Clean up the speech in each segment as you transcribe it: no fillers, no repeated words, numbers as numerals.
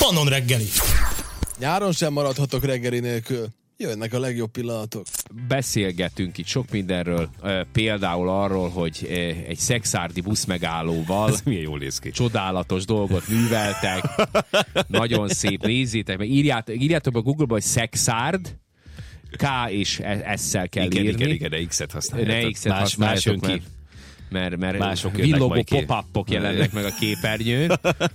Mannon reggeli. Nyáron sem maradhatok reggeli nélkül. Jönnek a legjobb pillanatok. Beszélgetünk itt sok mindenről, például arról, hogy egy szexárdi buszmegállóval ez milyen jól néz ki. Csodálatos dolgot műveltek. Nagyon szép, nézzétek meg. Írjátok a Google-ba, hogy szexárd, K és S-szel kell írni. Igen, de X-et használjátok. Ne X-et használjátok, mert villogó pop-upok jelennek meg a képernyőn.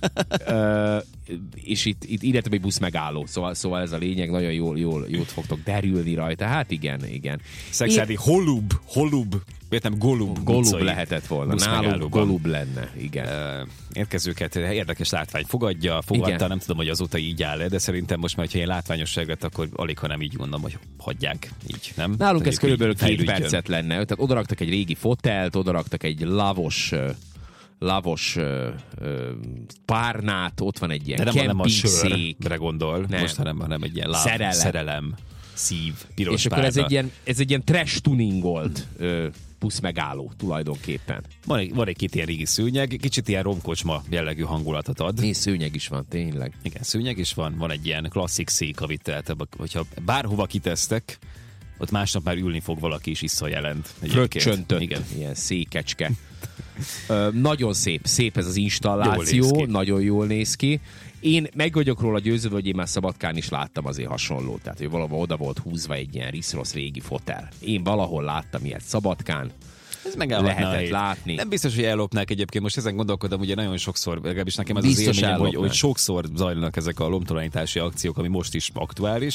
És itt írjátok egy buszmegálló. Szóval ez a lényeg, nagyon jót fogtok derülni rajta. Hát igen. Szexárdi Holub. Értem, Golub lehetett volna. Nálunk Golub lenne, igen. Érkezőket érdekes látvány fogadta, nem tudom, hogy azóta így áll, de szerintem most már, hogyha ilyen látványosságot, akkor alig, ha nem így mondom, hogy hagyják így, nem? Nálunk ez körülbelül 2 percet lenne. Tehát odaraktak egy régi fotelt, odaraktak egy lavos párnát, ott van egy ilyen kempingszékre gondol, nem. Most hanem egy ilyen szerelem, szív, piros és párna. akkor ez egy ilyen trash tuningolt buszmegálló tulajdonképpen. Van egy-két ilyen régi szőnyeg, kicsit ilyen romkocsma jellegű hangulatot ad. Szőnyeg is van, tényleg. Igen, szőnyeg is van egy ilyen klasszik szék, amit hogyha bárhova kitesztek, ott másnap már ülni fog valaki is iszol jelent. Fröccsöntött, ilyen székecske. Nagyon szép ez az installáció, nagyon jól néz ki. Én meg vagyok róla győződve, hogy én már Szabadkán is láttam azért hasonlót. Tehát, hogy valahol oda volt húzva egy ilyen riszrosz régi fotel. Én valahol láttam ilyet Szabadkán. Ez lehetett látni. Nem biztos, hogy ellopnák egyébként. Most ezen gondolkodom, ugye nagyon sokszor, legalábbis nekem ez biztos az élményem, hogy sokszor zajlanak ezek a lomtalanítási akciók, ami most is aktuális.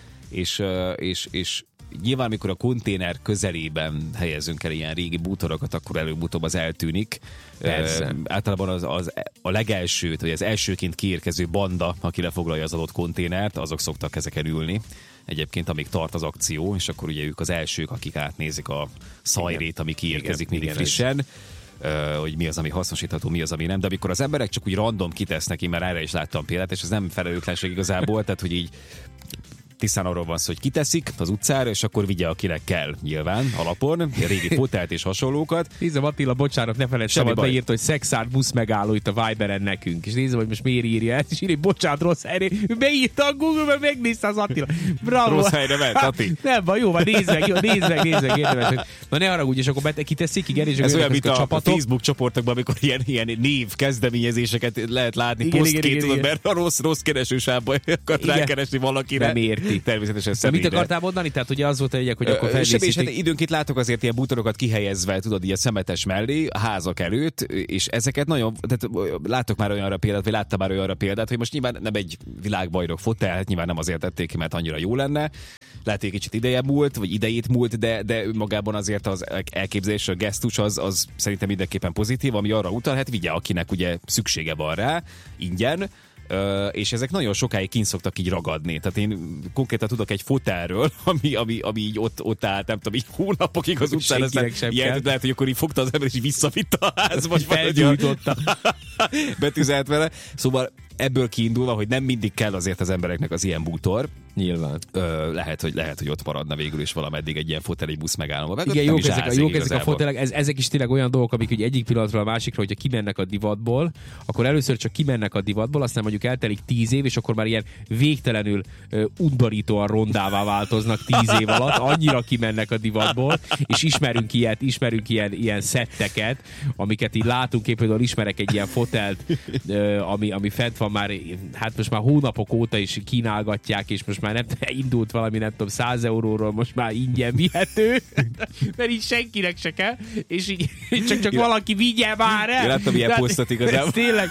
És nyilván, amikor a konténer közelében helyezünk el ilyen régi bútorokat, akkor előbb-utóbb az eltűnik. Általában az a legelső, vagy az elsőként kiérkező banda, aki lefoglalja az adott konténert, azok szoktak ezeken ülni. Egyébként, amíg tart az akció, és akkor ugye ők az elsők, akik átnézik a szajrét, ami kiérkezik mindig frissen. Hogy mi az, ami hasznosítható, mi az, ami nem. De amikor az emberek csak úgy random kitesznek, én már erre is láttam példát, és ez nem felelőtlenség igazából, tehát hogy így tisztán arról van szó, hogy kiteszik az utcára, és akkor vigye, akinek kell, nyilván, alapon, régi fotelt és hasonlókat. Nézem, Attila, bocsánat, ne felejtsd, szabad beírta, hogy szexárd busz megálló itt a Viberen nekünk. És nézem, hogy most miért írja ezt, és írja, bocsánat, rossz helyre. Beírta a Google-be, megnézte az Attila. Bravo. Rossz helyre ment, Atti. Nem baj, jó, nézd meg, érdemes. Na ne haragudj, és akkor kiteszik, igen, és ez olyan, mint a Facebook csoportokban, amikor ilyen név kezdeményezéseket lehet látni, posztként, tudod, mert a rossz keresősávban akart rákeresni valakire. Természetesen személyre. Mit akartál mondani? Tehát ugye az volt a lényeg, hogy akkor felvészítik. Időnként látok azért ilyen bútorokat kihelyezve, tudod, ilyen szemetes mellé, a házak előtt, és ezeket nagyon, tehát látok már olyanra példát, vagy láttam már olyanra példát, hogy most nyilván nem egy világbajnok fotel, hát nyilván nem azért tették ki, mert annyira jó lenne. Lehet, hogy kicsit idejét múlt, de magában azért az elképzelés, a gesztus az szerintem mindenképpen pozitív, ami arra utal, hát vigye, akinek ugye szüksége van rá, ingyen. És ezek nagyon sokáig kint szoktak így ragadni. Tehát én konkrétan tudok egy fotelről, ami így ott állt, nem tudom, így hónapokig az utcán, aztán lehet, hogy akkor így fogta az ember, és visszavitte a házba, vagy felgyújtotta. Betűzelt vele. Szóval ebből kiindulva, hogy nem mindig kell azért az embereknek az ilyen bútor. Nyilván. Lehet, hogy ott maradna végül is valameddig egy ilyen fotel, egy busz megállóba. Igen, jók ezek a fotelek, ezek is tényleg olyan dolgok, amik ugye egyik pillanatról a másikra, hogyha kimennek a divatból, akkor először csak kimennek a divatból, aztán mondjuk eltelik 10 év, és akkor már ilyen végtelenül undorítóan rondává változnak 10 év alatt, annyira kimennek a divatból, és ismerünk ilyen szetteket, amiket így látunk, például ismerek egy ilyen fotelt, ami fent van már, hát most már hónapok óta is kínálgatják, és most már nem indult valami, nem tudom, 100 euróról, most már ingyen vihető, mert így senkinek se kell, és így csak valaki vigye már el. Én láttam ilyen posztot igazából. Ez tényleg,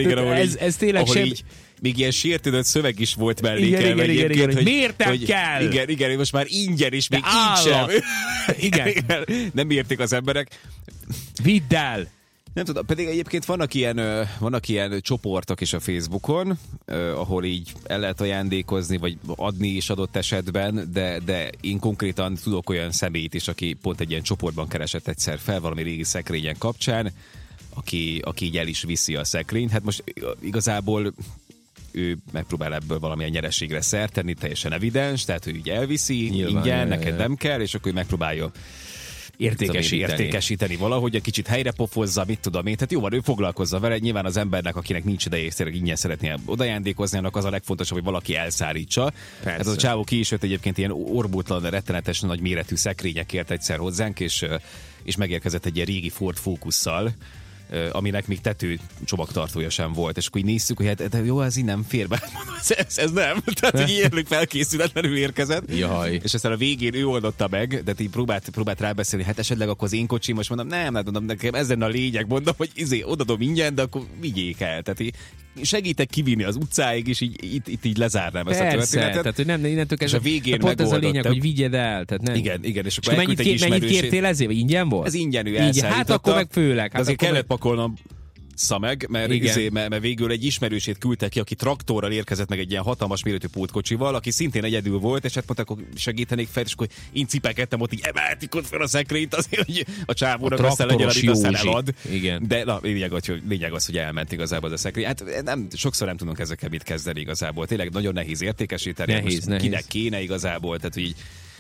ez tényleg sem... Így, még ilyen sértődött szöveg is volt mellékelve. Igen. Hogy miért nem kell? Igen, most már ingyen is, még így sem. Igen. Nem értik az emberek. Vidd el! Nem tudom, pedig egyébként vannak ilyen csoportok is a Facebookon, ahol így el lehet ajándékozni, vagy adni is adott esetben, de én konkrétan tudok olyan személyt is, aki pont egy ilyen csoportban keresett egyszer fel valami régi szekrényen kapcsán, aki így el is viszi a szekrényt. Hát most igazából ő megpróbál ebből valamilyen nyereségre szert tenni, teljesen evidens, tehát ő így elviszi, nyilván, ingyen, neked nem kell, és akkor ő megpróbálja értékesíteni valahogy, egy kicsit helyre pofozza, mit tudom én. Tehát jó van, ő foglalkozza vele, nyilván az embernek, akinek nincs ideje és ingyen szeretné odajándékozni, annak az a legfontosabb, hogy valaki elszárítsa. Hát az a csávó ki is jött egyébként ilyen orbótlan, rettenetes nagy méretű szekrényekért egyszer hozzánk, és megérkezett egy ilyen régi Ford Focusszal, aminek még tető csomagtartója sem volt, és akkor így nézzük, hogy hát jó, ez így nem fér be. Ez nem. Tehát így érlük felkészületlenül érkezett. Jaj. És aztán a végén ő oldotta meg, de így próbált rábeszélni, hát esetleg akkor az én kocsim, most mondom, nem, nekem ez lenne a lényeg, mondom, hogy odadom ingyen, de akkor vigyék el. Tehát így segítek kivinni az utcáig, és itt így lezárnám ezt a történetet. Tehát, hogy nem innentől és a végén pont ez a lényeg, hogy vigyed el. Tehát nem. Igen, és akkor mennyit kértél ezért? Ingyen volt? Ez ingyen, ő elszállította. Hát akkor meg főleg. Hát azért kellett pakolnom szameg, mert végül egy ismerősét küldtek ki, aki traktorral érkezett meg egy ilyen hatalmas méretű pótkocsival, aki szintén egyedül volt, és hát mondta, akkor segítenék fel, és akkor én cipekedtem ott, így emeltik ott fel a szekrényt, azért, hogy a csávónak aztán legyen, amit aztán elad. Igen. De lényeg az, hogy elment igazából az a szekrény. Hát sokszor nem tudunk ezekkel mit kezdeni igazából. Tényleg nagyon nehéz értékesíteni. Nehéz. Kinek kéne igazából, tehát így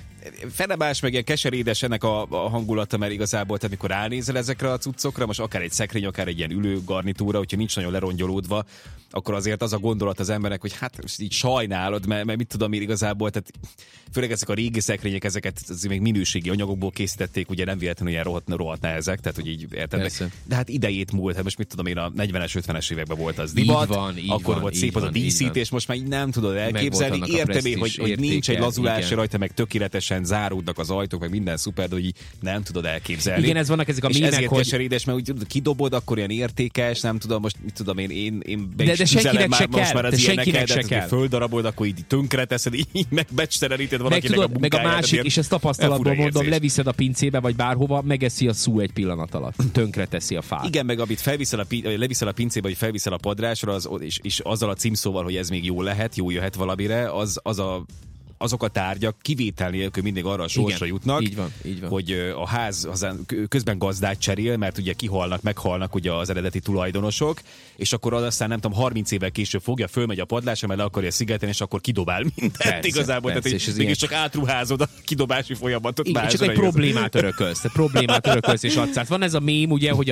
fenemás, meg ilyen keserédes ennek a hangulata, mert igazából te amikor ránézel ezekre a cuccokra, most akár egy szekrény, akár egy ilyen ülő garnitúra, hogyha nincs nagyon lerongyolódva, akkor azért az a gondolat az embernek, hogy hát így sajnálod, mert mit tudom én igazából, tehát főleg ezek a régi szekrények, ezeket még minőségi anyagokból készítették, ugye nem véletlenül ilyen rohadt nehezek, tehát hogy így érted. De hát idejét múlt, hát most mit tudom én, a 40-es, 50-es években volt az divat, akkor volt szép az a díszítés, most már így nem tudod elképzelni, érteni, hogy nincs egy lazulás rajta, meg tökéletesen záródnak az ajtók, meg minden szuper, de hogy nem tudod elképzelni. Igen, ez vannak ezek a mémek, ezért keserédes, mert úgy kidobod, akkor ilyen értékes, nem tudom, most mit tudom én de senkinek se kell. Már az senkinek se kell. Földarabod, akkor így tönkreteszed, így megbecsteleníted valakinek a munkáját. Meg a másik, és ezt tapasztalatból mondom, leviszed a pincébe, vagy bárhova, megeszi a szú egy pillanat alatt. Tönkreteszi a fát. Igen, meg amit leviszel a pincébe, vagy felviszel a padrásra, és azzal a címszóval, hogy ez még jó lehet, jó jöhet valamire, azok a tárgyak kivétel nélkül mindig arra a sorsra jutnak, így van. hogy a ház közben gazdát cserél, mert ugye meghalnak ugye az eredeti tulajdonosok, és akkor aztán nem tudom, 30 évvel később fogja, fölmegy a padlásra, mert le akarja szigetelni, és akkor kidobál mindent igazából. Persze, tehát mégis csak átruházod a kidobási folyamatot. Igen, csak egy problémát örökölsz, és adsz át. Van ez a mém, ugye, hogy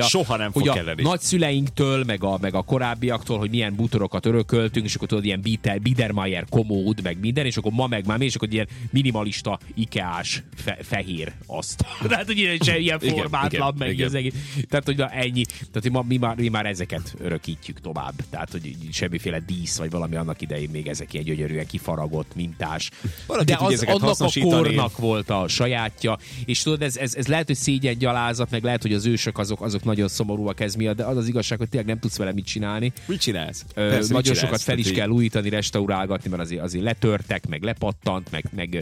a nagyszüleinktől, meg a korábbiaktól, hogy milyen bútorokat örököltünk, és akkor tudod, ilyen Biedermeier komód, meg minden, és akkor ma és akkor ilyen minimalista IKEA-s fehér azt. Tehát, hogy ilyen formátlan, meg az egész. Tehát, hogy ennyi. Tehát, mi már ezeket örökítjük tovább. Tehát, hogy semmiféle dísz, vagy valami annak idején még ezek ilyen gyönyörűen kifaragott, mintás. De az annak a kornak volt a sajátja, és tudod, ez lehet, hogy szégyengyalázat, meg lehet, hogy az ősök azok nagyon szomorúak ez miatt, de az igazság, hogy tényleg nem tudsz vele mit csinálni. Mit csinálsz? Nagyon sokat fel is kell újítani, restaurálgatni, mert azért letörtek, meg lepattant, meg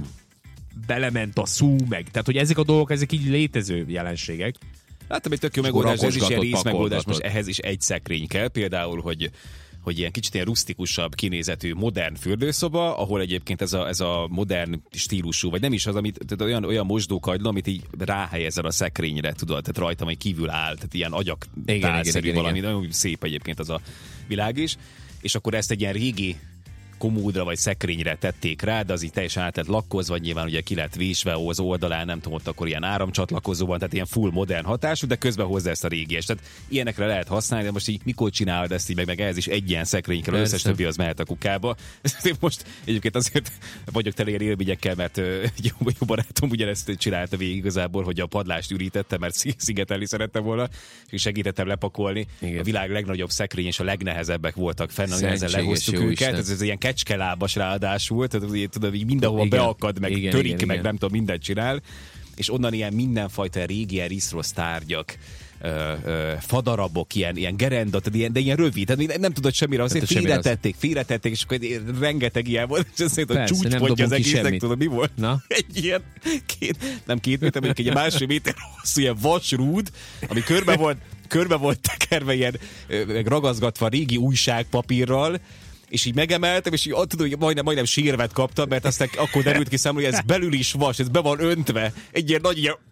belement a szú, tehát hogy ezek a dolgok, ezek így létező jelenségek. Láttam egy tök jó megoldás, ez is ilyen részmegoldás, most ehhez is egy szekrény kell, például, hogy ilyen kicsit ilyen rustikusabb kinézetű, modern fürdőszoba, ahol egyébként ez a modern stílusú, vagy nem is az, tehát olyan mosdókagyló, amit így ráhelyezel a szekrényre, tudod, tehát rajta majd kívül áll, tehát ilyen agyaktálszerű valami, nagyon szép egyébként az a világ is, és akkor ezt egy ilyen régi komódra vagy szekrényre tették rá, de az így teljesen át lett lakkozva, nyilván ugye ki lett vésve az oldalán, nem tudom, ott akkor ilyen áramcsatlakozó van, tehát ilyen full modern hatású, de közben hozzá ezt a régiest. Tehát ilyenekre lehet használni, de most így mikor csinálod ezt így, meg ehhez is egy ilyen szekrény kell, az összes többi az mehet a kukába. Most egyébként azért vagyok tele ilyen élményekkel, mert jó barátom ugyanezt csinálta végig igazából, hogy a padlást ürítette, mert szigetelni szerette volna, és segítettem lepakolni. Igen. A világ legnagyobb szekrény és a legnehezebbek voltak fenn, ezen lehoztuk őket. Ez ilyen kecskelábas ráadásul, tehát tudod, így mindenhol beakad, meg törik, meg nem tudom, mindent csinál, és onnan ilyen mindenfajta régi ilyen riszrossz tárgyak, fadarabok, ilyen gerenda, de ilyen rövid, tehát nem tudod semmire, azért félretették, és akkor rengeteg ilyen volt, és azt mondta, hogy csúcspontja az egésznek, tudod, mi volt? Na? Egy ilyen, nem két méter, mondjuk egy másfél méter hosszú ilyen vasrúd, ami körbe volt tekerve ilyen, meg ragaszgatva régi újságpapírral, és így megemeltem, és így tudod, hogy majdnem sírvet kaptam, mert aztán akkor derült ki számomra, hogy ez belül is vas, ez be van öntve. Egy ilyen nagy ilyen...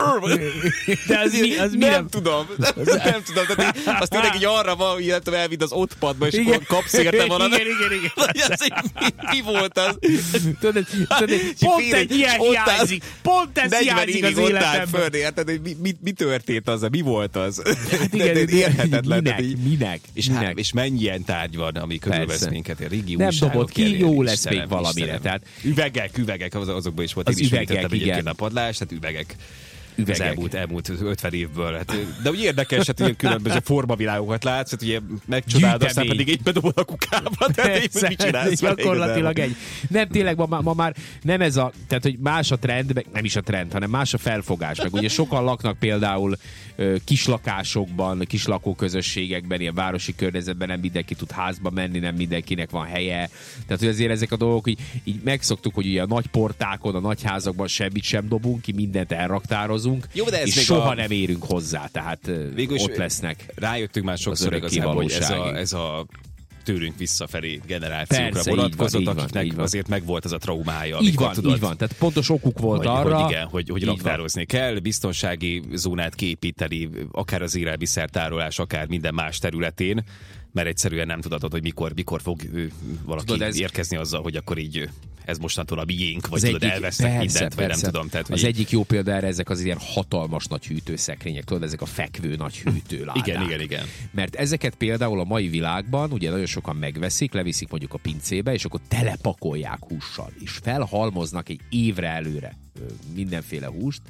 De az mi nem tudom. Nem tudom. Tehát azt tényleg így arra van, hogy nem tudom, elvidd az ottpadba, és akkor kapsz érte valamit. Igen. Mi volt az? Tudod, pont egy ilyen hiányzik. Pont ez hiányzik az életemben. Érted, mi történt azzal? Mi volt az? Hát igen, érthetetlen. Minek? És mennyi ilyen tárgy van, ami körülvesz minket? Nem dobott ki, jó lesz még valamire. Tehát üvegek, azokban is volt. Az üvegek, igen. A padlás, tehát üvegek. Az elmúlt 50 évből. Hát, de úgy érdekes, hát ilyen különböző formavilágokat látsz, hát ugye megcsodáld, aztán pedig így bedobod a kukába. Tehát mit csinálsz? Gyakorlatilag egy. Nem, tényleg ma már nem ez a, tehát hogy más a trend, meg nem is a trend, hanem más a felfogás. Meg ugye sokan laknak például kislakásokban, kislakóközösségekben, ilyen városi környezetben, nem mindenki tud házba menni, nem mindenkinek van helye. Tehát, hogy azért ezek a dolgok így megszoktuk, hogy ugye a nagy portákon, a nagy házakban semmit sem dobunk ki, mindent elraktározunk. Jó, de és soha nem érünk hozzá, tehát ott lesznek. Rájöttünk már sokszor igazából, hogy ez a tőlünk visszafelé generációkra vonatkozott, akiknek azért megvolt ez a traumája. Így van, tehát pontos okuk volt arra. Hogy raktározni kell, biztonsági zónát kiépíteni, akár az élelmiszertárolás, akár minden más területén, mert egyszerűen nem tudatod, hogy mikor fog valaki érkezni azzal, hogy akkor így ez mostantól a miénk, vagy tudod, elvesznek mindent, vagy nem tudom. Tehát, az egyik jó példa erre ezek az ilyen hatalmas nagy hűtőszekrények, tudod, ezek a fekvő nagy hűtőládák. Igen. Mert ezeket például a mai világban ugye nagyon sokan megveszik, leviszik mondjuk a pincébe, és akkor telepakolják hússal, és felhalmoznak egy évre előre mindenféle húst,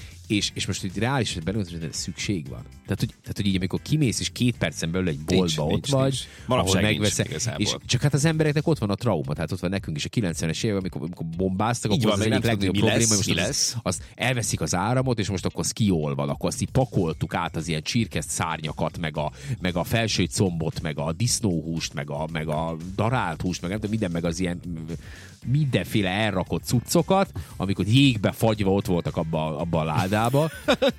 és most így reális, hogy belül szükség van. Tehát, hogy így amikor kimész, és 2 percen belül egy boltba ott vagy, ahol megveszed, és csak hát az embereknek ott van a trauma, tehát ott van nekünk is a 90-es évek, amikor bombáztak, akkor az egyik legnagyobb probléma, hogy most azt elveszik az áramot, és most akkor az kiolvad, akkor azt így pakoltuk át az ilyen csirkeszt szárnyakat, meg a felső combot, meg a disznóhúst, meg a darált húst, meg nem tudom, minden, meg az ilyen mindenféle elrakott cuccokat, amikor jégbe fagyva ott voltak abba a ládába,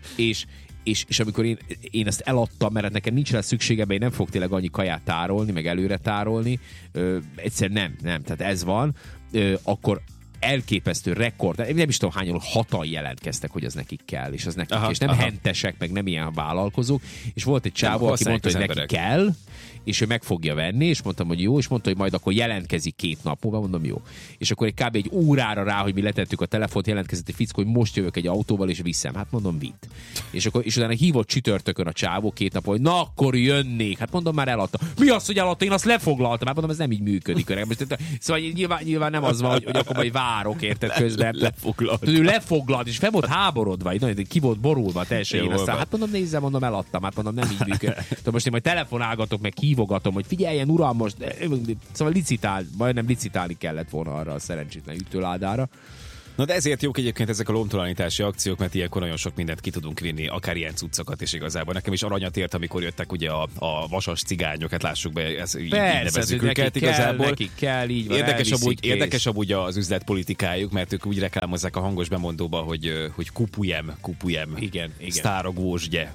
és amikor én ezt eladtam, mert nekem nincs rá szükségem, én nem fog tényleg annyi kaját tárolni, meg előre tárolni, egyszer nem, tehát ez van, akkor elképesztő rekord, nem is tudom hányan, 6-an jelentkeztek, hogy az nekik kell, és az nekik, és nem hentesek, meg nem ilyen vállalkozók, és volt egy csávó, aki mondta, hogy neki kell, és ő meg fogja venni, és mondtam, hogy jó, és mondta, hogy majd akkor jelentkezik 2 nap múlva, mondom, jó. És akkor kb. Egy órára rá, hogy mi letettük a telefont, jelentkezett egy fickó, hogy most jövök egy autóval, és viszem. Hát mondom, vitt. És utána hívott csütörtökön a csávó 2 nap, hogy na, akkor jönnék. Hát mondom, már eladta. Mi az, hogy eladta? Én azt lefoglaltam. Hát mondom, ez nem így működik. Szóval nyilván nem az van, hogy akkor majd várok, érted, közben. Ő lefoglalt, és fel volt háborodva, ki volt borulva teljesen. Aztán, hát mondom, nézze, mondom, eladtam. Hát mondom, nem így működik. Most én majd telefonálgatok, meg hívogatom, hogy figyeljen, uram, most szóval majdnem licitálni kellett volna arra a szerencsétlen ütőládára. Na de ezért jók egyébként ezek a lomtalanítási akciók, mert ilyenkor nagyon sok mindent ki tudunk vinni, akár ilyen cuccokat is igazából. Nekem is aranyat ért, amikor jöttek ugye a vasas cigányokat, lássuk be, így nevezzük őket igazából. Nekik kell, így van, érdekes amúgy az üzletpolitikájuk, mert ők úgy reklámozzák a hangos bemondóba, hogy kupujem, igen. sztárogvósgye.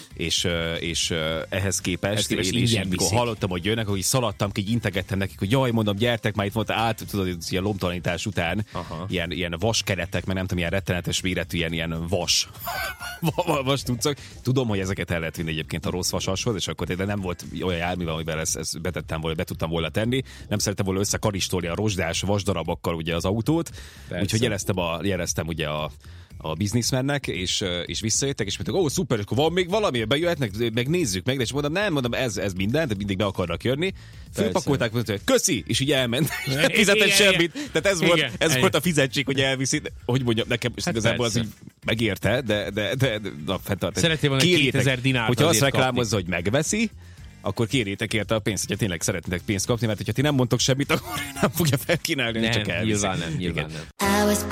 És ehhez képest én is, amikor hallottam, hogy jönnek, hogy szaladtam ki, így integettem nekik, hogy jaj, mondom, gyertek, már itt volt tudod, ilyen lomtalanítás után, ilyen vaskeretek, meg nem tudom, ilyen rettenetes méretű, ilyen vas tudszak. Tudom, hogy ezeket el lehet vinni egyébként a rossz vasashoz, és akkor de nem volt olyan járművel, amivel ezt be tudtam volna tenni. Nem szerettem volna összekaristolni a rozsdás vasdarabokkal ugye az autót, úgyhogy jeleztem ugye a bizniszmennek, és visszajöttek, és mondták, ó, szuper, és akkor van még valami, bejöhetnek, meg nézzük meg, de és mondom, ez minden, de mindig be akarnak jönni. Fölpakolták, mondták, köszi, és így elment. Nem fizetett semmit. Tehát ez volt a fizetség, hogy elviszi. Hogy mondjam, nekem igazából az így megérte, de fenntartás. Szeretném volna 2000 dinárt. Hogyha azt reklámozza, hogy megveszi, akkor kérjétek érte a pénzt, hogyha tényleg szeretnétek pénzt kapni, mert hogyha ti nem mondtok semmit, akkor nem fogja felkínálni, csak elviszi. Nyilván nem.